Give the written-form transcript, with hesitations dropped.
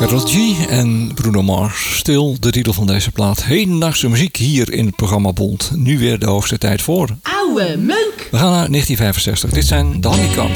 Karol G en Bruno Mars. Stil, de titel van deze plaat. Hedendaagse muziek hier in het programma Bond. Nu weer de hoogste tijd voor. Oude meuk! We gaan naar 1965. Dit zijn de Honeycombs.